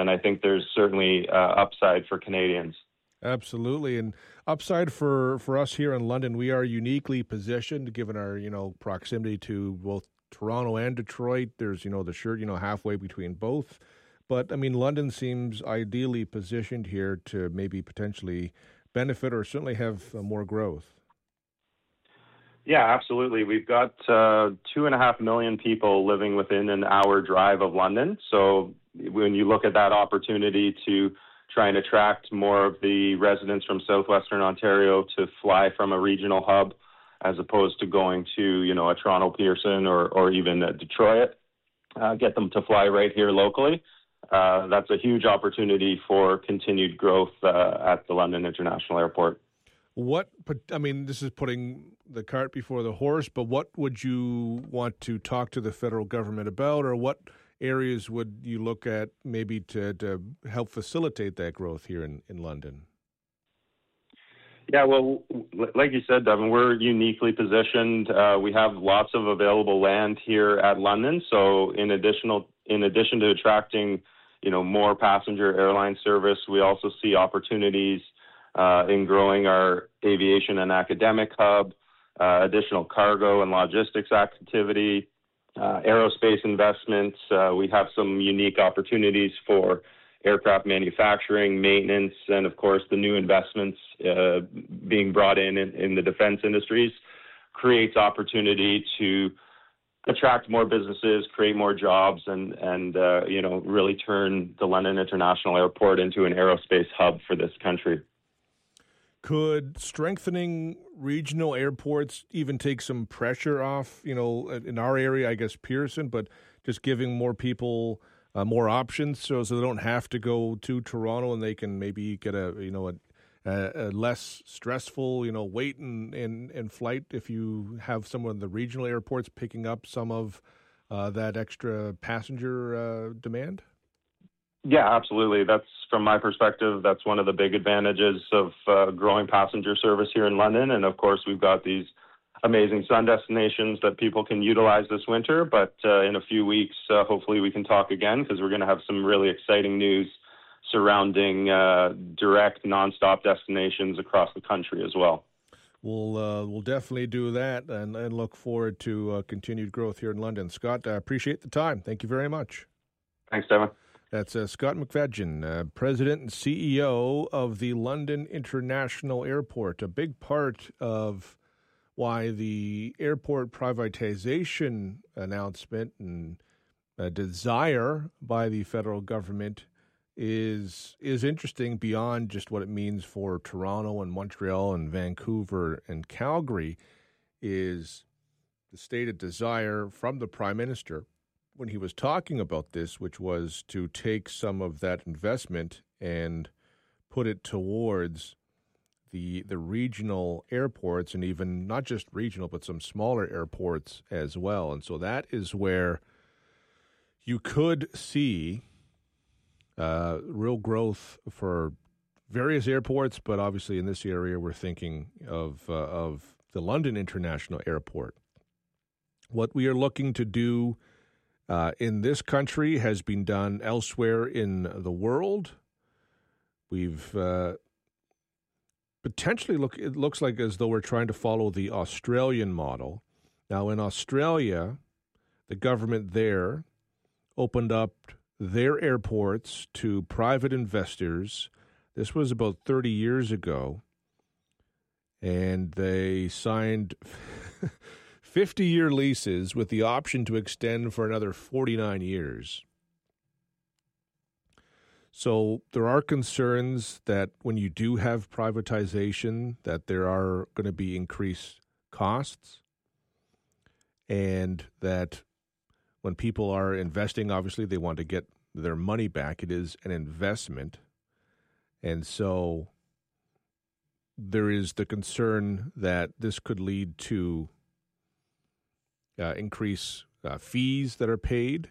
and I think there's certainly upside for Canadians. Absolutely. And upside for us here in London, we are uniquely positioned given our, proximity to both Toronto and Detroit. There's, the shirt, halfway between both. But I mean, London seems ideally positioned here to maybe potentially benefit or certainly have more growth. Yeah, absolutely. We've got 2.5 million people living within an hour drive of London. So when you look at that opportunity to try and attract more of the residents from southwestern Ontario to fly from a regional hub, as opposed to going to, a Toronto Pearson or even Detroit, get them to fly right here locally. That's a huge opportunity for continued growth at the London International Airport. This is putting the cart before the horse, but what would you want to talk to the federal government about, or what areas would you look at maybe to help facilitate that growth here in London? Yeah, well, like you said, Devin, we're uniquely positioned. We have lots of available land here at London. So in addition to attracting, more passenger airline service, we also see opportunities in growing our aviation and academic hub, additional cargo and logistics activity, aerospace investments. We have some unique opportunities for aircraft manufacturing, maintenance, and of course the new investments being brought in the defense industries creates opportunity to attract more businesses, create more jobs, and really turn the London International Airport into an aerospace hub for this country. Could strengthening regional airports even take some pressure off, in our area, I guess Pearson, but just giving more people more options so they don't have to go to Toronto and they can maybe get a less stressful, wait in flight if you have some of the regional airports picking up some of that extra passenger demand? Yeah, absolutely. That's, from my perspective, that's one of the big advantages of growing passenger service here in London. And of course, we've got these amazing sun destinations that people can utilize this winter. But in a few weeks, hopefully we can talk again, because we're going to have some really exciting news surrounding direct nonstop destinations across the country as well. We'll definitely do that and look forward to continued growth here in London. Scott, I appreciate the time. Thank you very much. Thanks, Devin. That's Scott McFadgen, President and CEO of the London International Airport. A big part of why the airport privatization announcement and desire by the federal government is interesting beyond just what it means for Toronto and Montreal and Vancouver and Calgary, is the stated desire from the Prime Minister when he was talking about this, which was to take some of that investment and put it towards the regional airports, and even not just regional, but some smaller airports as well. And so that is where you could see real growth for various airports, but obviously in this area we're thinking of the London International Airport. What we are looking to do in this country has been done elsewhere in the world. We've potentially it looks like as though we're trying to follow the Australian model. Now, in Australia, the government there opened up their airports to private investors. This was about 30 years ago, and they signed 50-year leases with the option to extend for another 49 years. So there are concerns that when you do have privatization, that there are going to be increased costs, and that when people are investing, obviously they want to get their money back. It is an investment. And so there is the concern that this could lead to increase fees that are paid.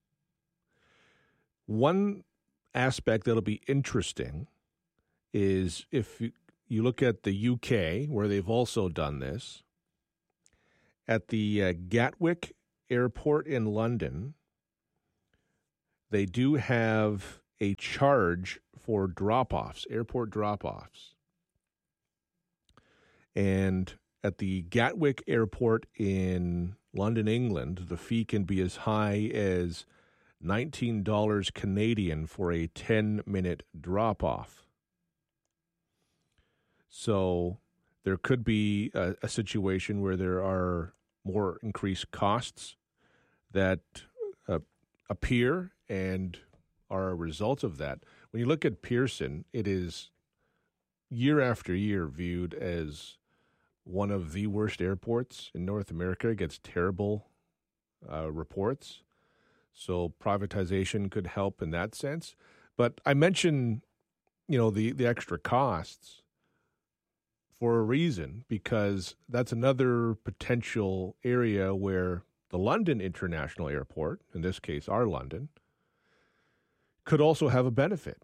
One aspect that'll be interesting is if you look at the UK, where they've also done this, at the Gatwick Airport in London, they do have a charge for drop-offs, airport drop-offs. And at the Gatwick Airport in London, England, the fee can be as high as $19 Canadian for a 10-minute drop-off. So there could be a situation where there are more increased costs that appear and are a result of that. When you look at Pearson, it is year after year viewed as one of the worst airports in North America. It gets terrible reports. So privatization could help in that sense. But I mentioned, the extra costs for a reason, because that's another potential area where the London International Airport, in this case our London, could also have a benefit.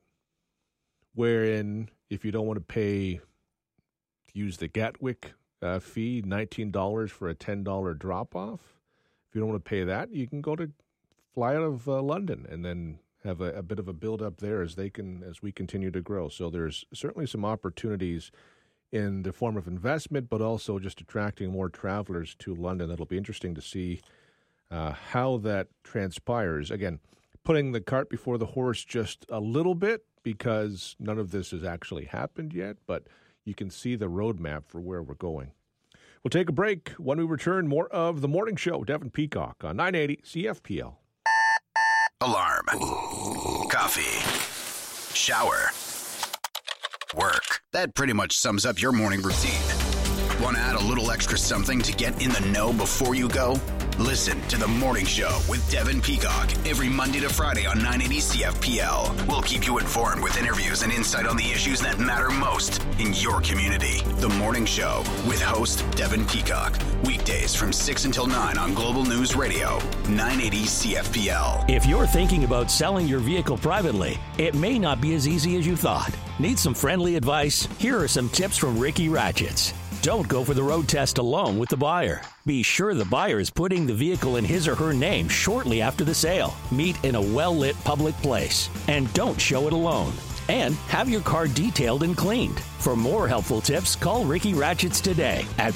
Wherein if you don't want to use the Gatwick fee, $19 for a $10 drop-off, if you don't want to pay that, you can fly out of London and then have a bit of a build-up there as we continue to grow. So there's certainly some opportunities in the form of investment, but also just attracting more travelers to London. It'll be interesting to see how that transpires. Again, putting the cart before the horse just a little bit, because none of this has actually happened yet, but you can see the roadmap for where we're going. We'll take a break. When we return, more of The Morning Show. Devin Peacock on 980 CFPL. Alarm. Coffee. Shower. Work. That pretty much sums up your morning routine. Want to add a little extra something to get in the know before you go? Listen to The Morning Show with Devin Peacock every Monday to Friday on 980 CFPL. We'll keep you informed with interviews and insight on the issues that matter most in your community. The Morning Show with host Devin Peacock. Weekdays from 6 until 9 on Global News Radio, 980 CFPL. If you're thinking about selling your vehicle privately, it may not be as easy as you thought. Need some friendly advice? Here are some tips from Ricky Ratchets. Don't go for the road test alone with the buyer. Be sure the buyer is putting the vehicle in his or her name shortly after the sale. Meet in a well-lit public place. And don't show it alone. And have your car detailed and cleaned. For more helpful tips, call Ricky Ratchets today at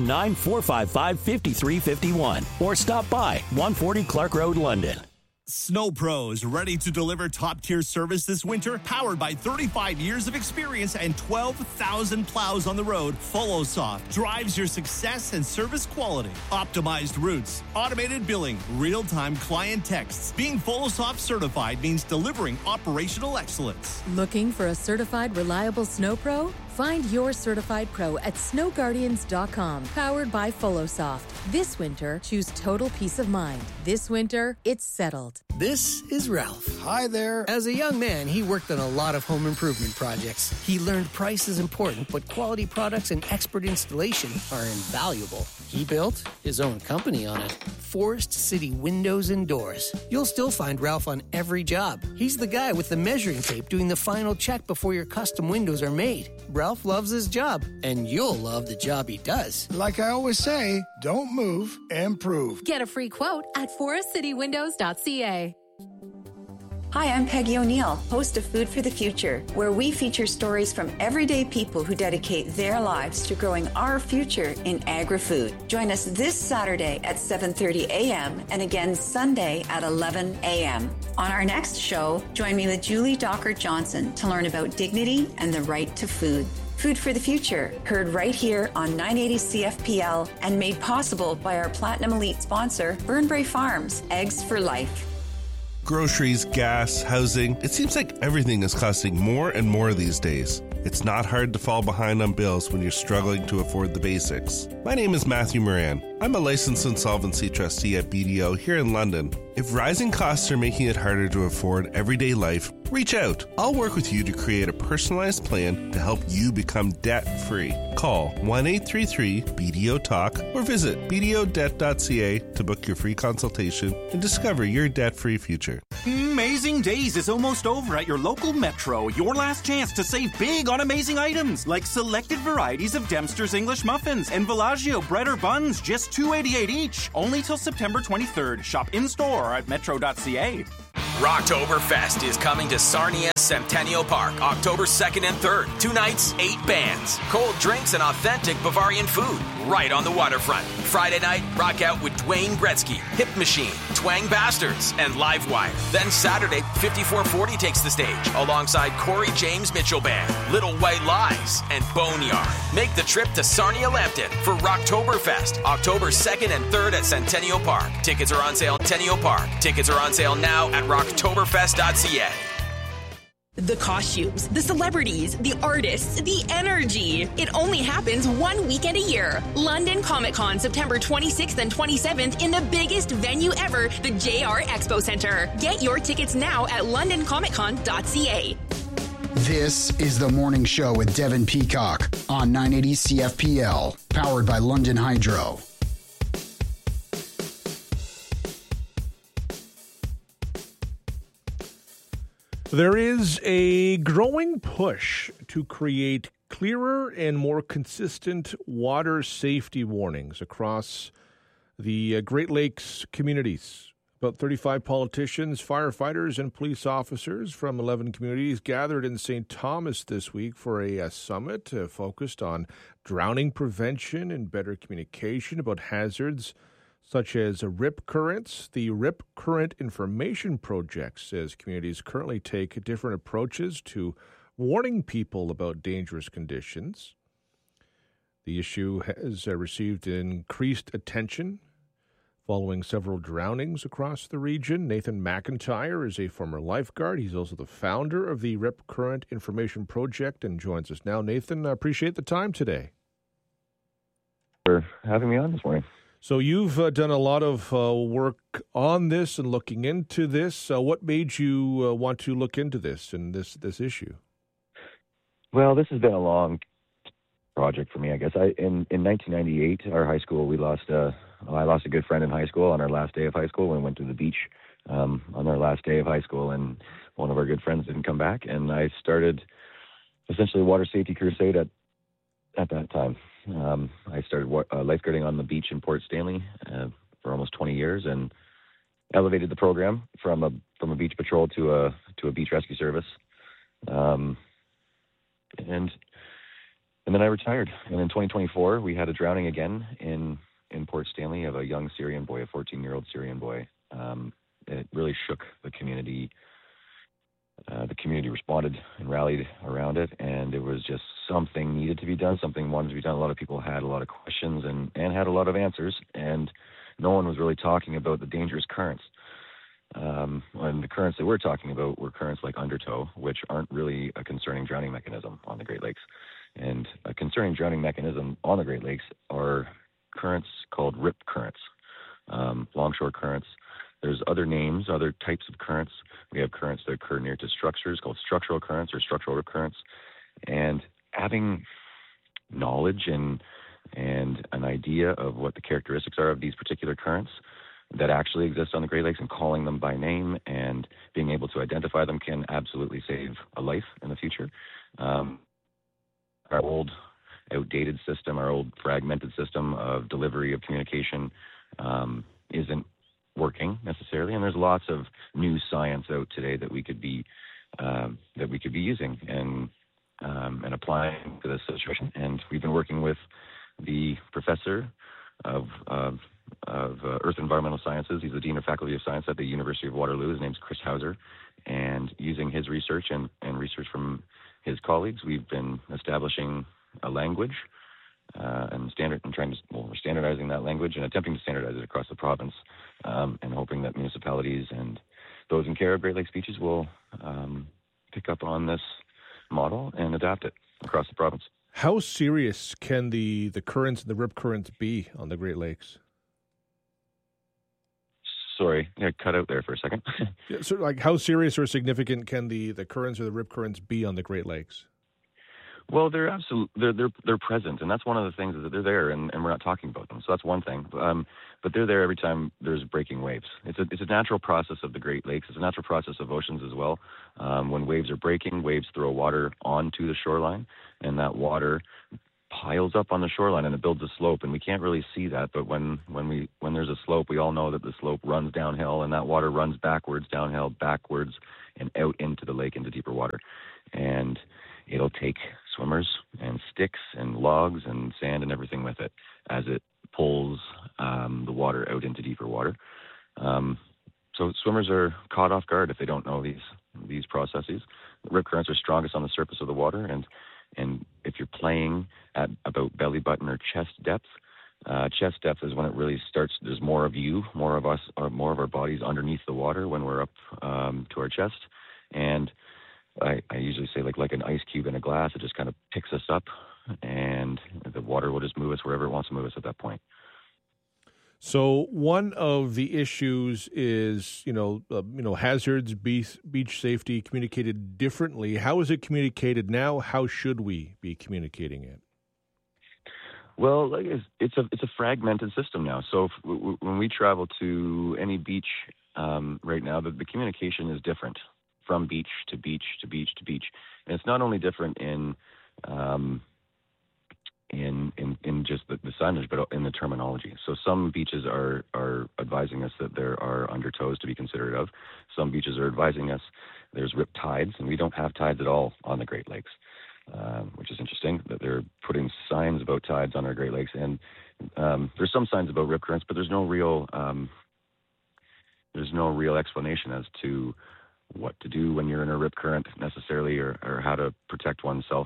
519-455-5351 or stop by 140 Clark Road, London. Snow Pros, ready to deliver top-tier service this winter? Powered by 35 years of experience and 12,000 plows on the road, FoloSoft drives your success and service quality. Optimized routes, automated billing, real-time client texts. Being FoloSoft certified means delivering operational excellence. Looking for a certified, reliable Snow Pro? Find your certified pro at snowguardians.com. Powered by FoloSoft. This winter, choose total peace of mind. This winter, it's settled. This is Ralph. Hi there. As a young man, he worked on a lot of home improvement projects. He learned price is important, but quality products and expert installation are invaluable. He built his own company on it. Forest City Windows and Doors. You'll still find Ralph on every job. He's the guy with the measuring tape doing the final check before your custom windows are made. Ralph loves his job, and you'll love the job he does. Like I always say, don't move, improve. Get a free quote at forestcitywindows.ca. Hi, I'm Peggy O'Neill, host of Food for the Future, where we feature stories from everyday people who dedicate their lives to growing our future in agri-food. Join us this Saturday at 7:30 a.m. and again Sunday at 11 a.m. On our next show, join me with Julie Dockert-Johnson to learn about dignity and the right to food. Food for the Future, heard right here on 980 CFPL and made possible by our Platinum Elite sponsor, Burnbrae Farms, Eggs for Life. Groceries, gas, housing, it seems like everything is costing more and more these days. It's not hard to fall behind on bills when you're struggling to afford the basics. My name is Matthew Moran. I'm a licensed insolvency trustee at BDO here in London. If rising costs are making it harder to afford everyday life, reach out. I'll work with you to create a personalized plan to help you become debt-free. Call 1-833-BDO-TALK or visit bdodebt.ca to book your free consultation and discover your debt-free future. Amazing Days is almost over at your local Metro. Your last chance to save big on amazing items like selected varieties of Dempster's English muffins and Villaggio bread or buns, just $2.88 each. Only till September 23rd. Shop in-store at metro.ca. Rocktoberfest is coming to Sarnia Centennial Park, October 2nd and 3rd. 2 nights, 8 bands, cold drinks, and authentic Bavarian food right on the waterfront. Friday night, rock out with Dwayne Gretzky, Hip Machine, Twang Bastards, and Livewire. Then Saturday, 5440 takes the stage alongside Corey James Mitchell Band, Little White Lies, and Boneyard. Make the trip to Sarnia Lambton for Rocktoberfest, October 2nd and 3rd at Centennial Park. Tickets are on sale at Centennial Park. Tickets are on sale now at rocktoberfest.ca. The costumes, the celebrities, the artists, the energy. It only happens one weekend a year. London Comic Con, September 26th and 27th in the biggest venue ever, the JR Expo Center. Get your tickets now at londoncomiccon.ca. This is The Morning Show with Devin Peacock on 980 CFPL, powered by London Hydro. There is a growing push to create clearer and more consistent water safety warnings across the Great Lakes communities. About 35 politicians, firefighters, and police officers from 11 communities gathered in St. Thomas this week for a summit focused on drowning prevention and better communication about hazards such as rip currents. The Rip Current Information Project says communities currently take different approaches to warning people about dangerous conditions. The issue has received increased attention following several drownings across the region. Nathan McIntyre is a former lifeguard. He's also the founder of the Rip Current Information Project and joins us now. Nathan, I appreciate the time today. For having me on this morning. So you've done a lot of work on this and looking into this. What made you want to look into this and this issue? Well, this has been a long project for me, I guess. In 1998, our high school, I lost a good friend in high school on our last day of high school when we went to the beach on our last day of high school, and one of our good friends didn't come back, and I started essentially a water safety crusade at that time. I started lifeguarding on the beach in Port Stanley for almost 20 years, and elevated the program from a beach patrol to a beach rescue service, and then I retired. And in 2024, we had a drowning again in Port Stanley of a young Syrian boy, a 14-year-old Syrian boy. It really shook the community. The community responded and rallied around it, and it was just something needed to be done, something wanted to be done. A lot of people had a lot of questions and had a lot of answers, and no one was really talking about the dangerous currents. And the currents that we're talking about were currents like undertow, which aren't really a concerning drowning mechanism on the Great Lakes. And a concerning drowning mechanism on the Great Lakes are currents called rip currents, longshore currents. There's other names, other types of currents. We have currents that occur near to structures called structural currents or structural rip currents. And having knowledge and an idea of what the characteristics are of these particular currents that actually exist on the Great Lakes and calling them by name and being able to identify them can absolutely save a life in the future. Our old outdated system, our old fragmented system of delivery of communication isn't working necessarily, and there's lots of new science out today that we could be using and applying to this situation. And we've been working with the professor of Earth and Environmental Sciences. He's the Dean of Faculty of Science at the University of Waterloo. His name's Chris Hauser. And using his research and research from his colleagues, we've been establishing a language we're standardizing that language and attempting to standardize it across the province, and hoping that municipalities and those in care of Great Lakes beaches will pick up on this model and adapt it across the province. How serious can the currents and the rip currents be on the Great Lakes? Sorry, I cut out there for a second. So, like, how serious or significant can the currents or the rip currents be on the Great Lakes? Well, they're present, and that's one of the things is that they're there, and we're not talking about them. So that's one thing. But they're there every time there's breaking waves. It's a natural process of the Great Lakes. It's a natural process of oceans as well. When waves are breaking, waves throw water onto the shoreline, and that water piles up on the shoreline and it builds a slope, and we can't really see that. But when there's a slope, we all know that the slope runs downhill, and that water runs backwards, downhill, backwards, and out into the lake, into deeper water. And it'll take swimmers and sticks and logs and sand and everything with it as it pulls the water out into deeper water. So swimmers are caught off guard if they don't know these processes. Rip currents are strongest on the surface of the water, and if you're playing at about belly button or chest depth is when it really starts. There's more of you, more of us, or more of our bodies underneath the water when we're up to our chest. And I usually say like an ice cube in a glass, it just kind of picks us up, and the water will just move us wherever it wants to move us at that point. So one of the issues is, hazards, beach safety communicated differently. How is it communicated now? How should we be communicating it? Well, it's a fragmented system now. So when we travel to any beach right now, the communication is different from beach to beach to beach to beach, and it's not only different in just the signage, but in the terminology. So some beaches are advising us that there are undertows to be considerate of. Some beaches are advising us there's rip tides, and we don't have tides at all on the Great Lakes, which is interesting that they're putting signs about tides on our Great Lakes. And there's some signs about rip currents, but there's no real explanation as to what to do when you're in a rip current necessarily, or how to protect oneself.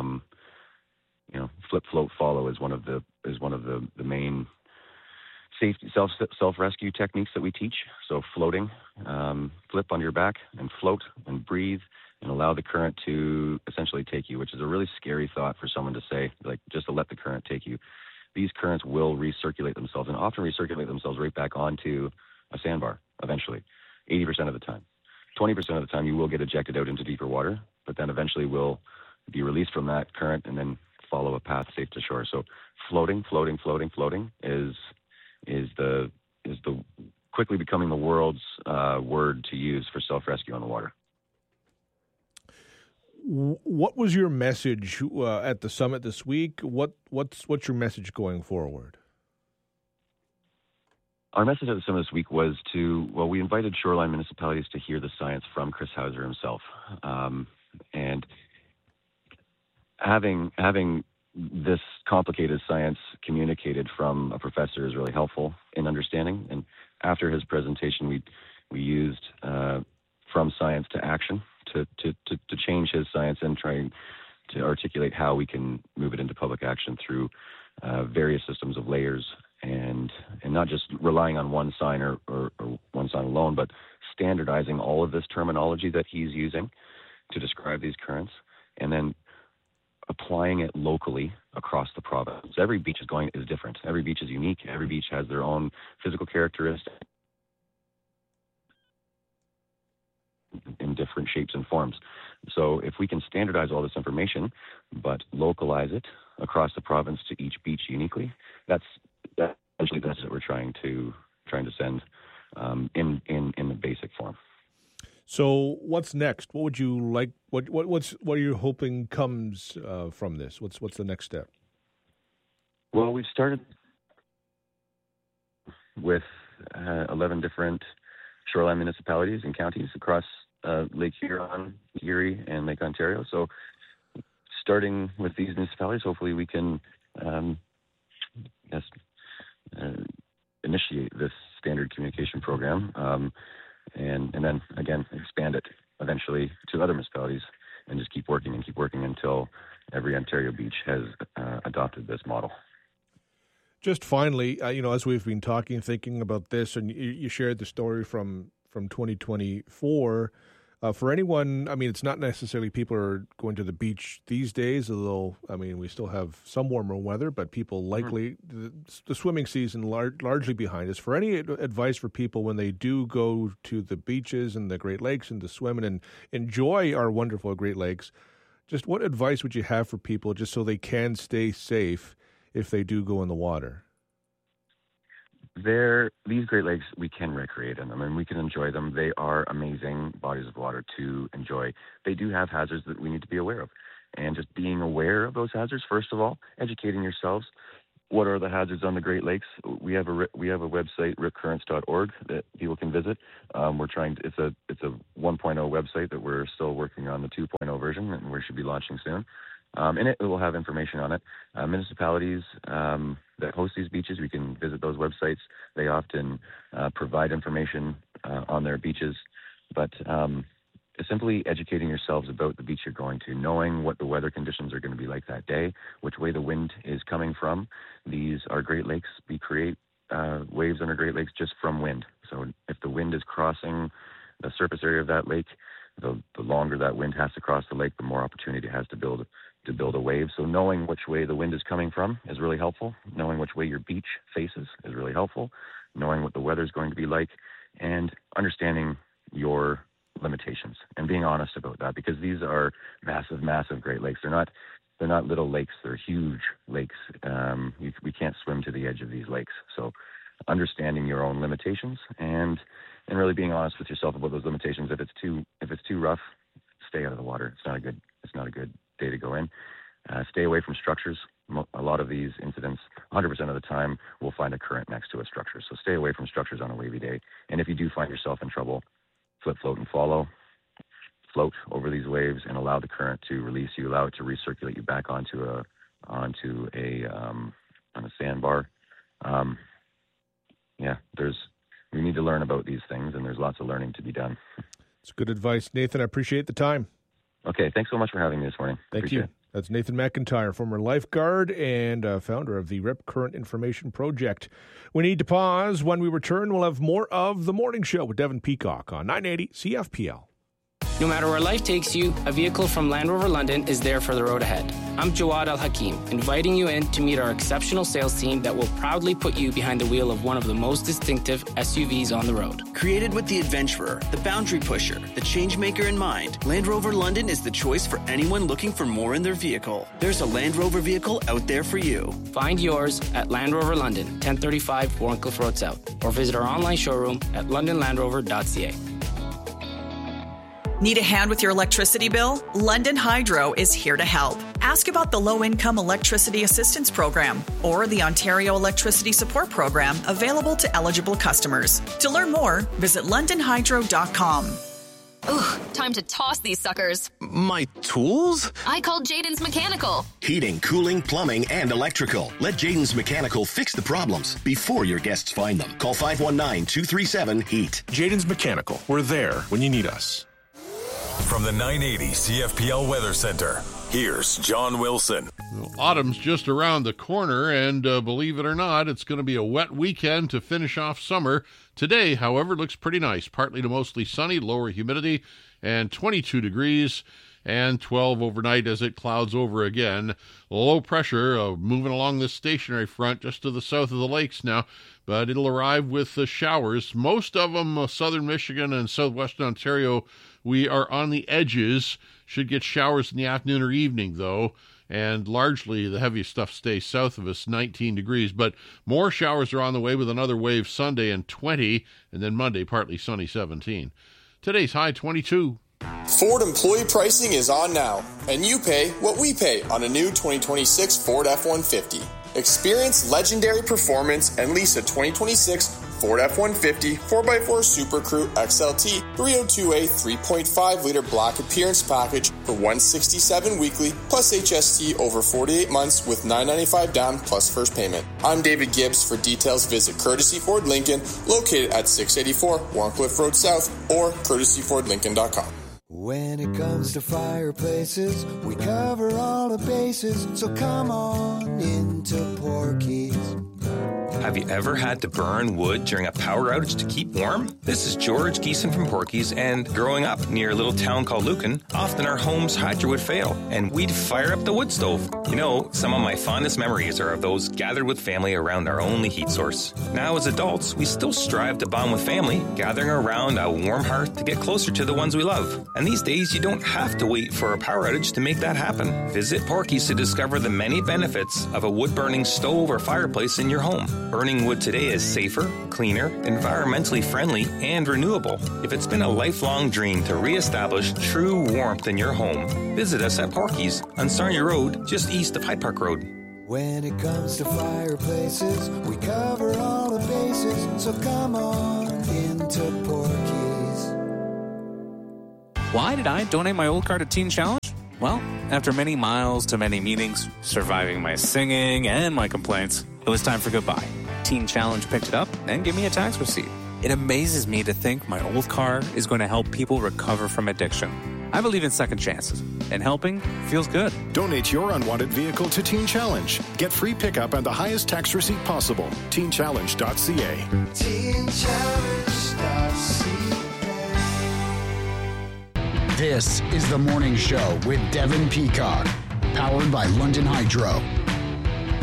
Flip, float, follow is one of the main safety self rescue techniques that we teach. So floating, flip on your back and float and breathe and allow the current to essentially take you, which is a really scary thought for someone to say, like, just to let the current take you. These currents will recirculate themselves, and often recirculate themselves right back onto a sandbar eventually, 80% of the time. 20% of the time you will get ejected out into deeper water, but then eventually will be released from that current and then follow a path safe to shore. So floating is the quickly becoming the world's word to use for self-rescue on the water. What was your message at the summit this week? What's your message going forward? Our message at the summit this week was we invited shoreline municipalities to hear the science from Chris Hauser himself. And having this complicated science communicated from a professor is really helpful in understanding. And after his presentation, we used from science to action to change his science and trying to articulate how we can move it into public action through various systems of layers, and not just relying on one sign or one sign alone, but standardizing all of this terminology that he's using to describe these currents, and then applying it locally across the province. Every beach is different. Every beach is unique. Every beach has their own physical characteristics in different shapes and forms. So if we can standardize all this information, but localize it across the province to each beach uniquely, that's essentially what we're trying to send in the basic form. So what's next? What would you like? What are you hoping comes from this? What's the next step? Well, we've started with 11 different shoreline municipalities and counties across Lake Huron, Erie, and Lake Ontario. So starting with these municipalities, hopefully we can initiate this standard communication program, and then again expand it eventually to other municipalities, and just keep working until every Ontario beach has adopted this model. Just finally, as we've been thinking about this, and you shared the story from 2024. For anyone, it's not necessarily people are going to the beach these days, although, we still have some warmer weather, but people likely, the swimming season largely behind us. For any advice for people when they do go to the beaches and the Great Lakes and to swim and enjoy our wonderful Great Lakes, just what advice would you have for people just so they can stay safe if they do go in the water? These Great Lakes, we can recreate in them, and we can enjoy them. They are amazing bodies of water to enjoy. They do have hazards that we need to be aware of. and just being aware of those hazards, first of all, educating yourselves. What are the hazards on the Great Lakes? We have a website, ripcurrents.org, that people can visit. It's a 1.0 website that we're still working on the 2.0 version, and we should be launching soon. And it will have information on it. Municipalities that host these beaches, we can visit those websites. They often provide information on their beaches, but simply educating yourselves about the beach you're going to, knowing what the weather conditions are going to be like that day, which way the wind is coming from. These are Great Lakes. We create waves on our Great Lakes just from wind. So if the wind is crossing the surface area of that lake, the longer that wind has to cross the lake, the more opportunity it has to build a wave. So knowing which way the wind is coming from is really helpful. Knowing which way your beach faces is really helpful. Knowing what the weather is going to be like, and understanding your limitations and being honest about that, because these are massive Great Lakes. They're not little lakes. They're huge lakes. We can't swim to the edge of these lakes. So understanding your own limitations and really being honest with yourself about those limitations. If it's too rough, stay out of the water. It's not a good day to go in. Stay away from structures. A lot of these incidents, 100% of the time, we'll find a current next to a structure. So stay away from structures on a wavy day. And if you do find yourself in trouble, flip, float, and follow. Float over these waves and allow the current to release you. Allow it to recirculate you back onto a sandbar. We need to learn about these things, and there's lots of learning to be done. It's good advice, Nathan. I appreciate the time. Okay, thanks so much for having me this morning. Thank you. That's Nathan McIntyre, former lifeguard and founder of the Rip Current Information Project. We need to pause. When we return, we'll have more of The Morning Show with Devin Peacock on 980 CFPL. No matter where life takes you, a vehicle from Land Rover London is there for the road ahead. I'm Jawad Al-Hakim, inviting you in to meet our exceptional sales team that will proudly put you behind the wheel of one of the most distinctive SUVs on the road. Created with the adventurer, the boundary pusher, the changemaker in mind, Land Rover London is the choice for anyone looking for more in their vehicle. There's a Land Rover vehicle out there for you. Find yours at Land Rover London, 1035 Warncliffe Road South, or visit our online showroom at londonlandrover.ca. Need a hand with your electricity bill? London Hydro is here to help. Ask about the Low-Income Electricity Assistance Program or the Ontario Electricity Support Program available to eligible customers. To learn more, visit londonhydro.com. Ugh, time to toss these suckers. My tools? I called Jaden's Mechanical. Heating, cooling, plumbing, and electrical. Let Jaden's Mechanical fix the problems before your guests find them. Call 519-237-HEAT. Jaden's Mechanical. We're there when you need us. From the 980 CFPL Weather Center, here's John Wilson. Well, autumn's just around the corner, and believe it or not, it's going to be a wet weekend to finish off summer. Today, however, looks pretty nice. Partly to mostly sunny, lower humidity, and 22 degrees, and 12 overnight as it clouds over again. Low pressure moving along this stationary front just to the south of the lakes now, but it'll arrive with showers. Most of them southern Michigan and southwestern Ontario. We are on the edges. Should get showers in the afternoon or evening, though, and largely the heaviest stuff stays south of us, 19 degrees. But more showers are on the way with another wave Sunday and 20, and then Monday partly sunny, 17. Today's high, 22. Ford employee pricing is on now, and you pay what we pay on a new 2026 Ford F-150. Experience legendary performance and lease a 2026 Ford F-150 4x4 Super Crew XLT 302A 3.5-liter black appearance package for $167 weekly plus HST over 48 months with $995 down plus first payment. I'm David Gibbs. For details, visit Courtesy Ford Lincoln, located at 684 Warncliffe Road South, or courtesyfordlincoln.com. When it comes to fireplaces, we cover all the bases, so come on into Porky's. Have you ever had to burn wood during a power outage to keep warm? This is George Geeson from Porky's, and growing up near a little town called Lucan, often our home's hydro would fail, and we'd fire up the wood stove. You know, some of my fondest memories are of those gathered with family around our only heat source. Now as adults, we still strive to bond with family, gathering around a warm hearth to get closer to the ones we love. And these days, you don't have to wait for a power outage to make that happen. Visit Porky's to discover the many benefits of a wood-burning stove or fireplace in your home. Burning wood today is safer, cleaner, environmentally friendly, and renewable. If it's been a lifelong dream to reestablish true warmth in your home, visit us at Porky's on Sarnia Road, just east of Hyde Park Road. When it comes to fireplaces, we cover all the bases, so come on into Porky's. Why did I donate my old car to Teen Challenge? Well, after many miles to many meetings, surviving my singing and my complaints, it was time for goodbye. Teen Challenge picked it up and gave me a tax receipt. It amazes me to think my old car is going to help people recover from addiction. I believe in second chances, and helping feels good. Donate your unwanted vehicle to Teen Challenge. Get free pickup and the highest tax receipt possible. TeenChallenge.ca. This is The Morning Show with Devin Peacock, powered by London Hydro.